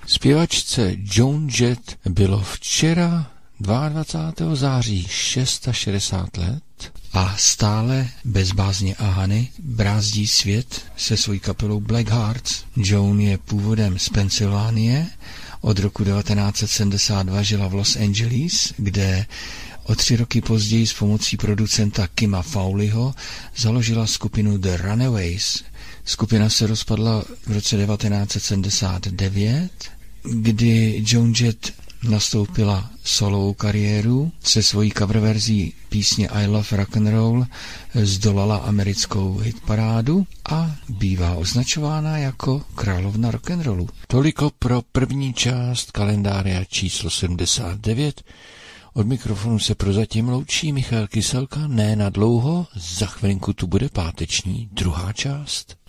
Zpěvačce Joan Jett bylo včera 22. září 660 let a stále bez bázně a hany brázdí svět se svojí kapelou Black Hearts. Joan je původem z Pensylvánie, od roku 1972 žila v Los Angeles, kde o 3 roky později s pomocí producenta Kima Fowleyho založila skupinu The Runaways. Skupina se rozpadla v roce 1979, kdy Joan Jett nastoupila solovou kariéru, se svojí coververzí písně I Love Rock'n'Roll zdolala americkou hitparádu a bývá označována jako královna rock'n'rollu. Toliko pro první část kalendária číslo 79. Od mikrofonu se prozatím loučí Michal Kyselka, ne na dlouho, za chvilinku tu bude páteční druhá část.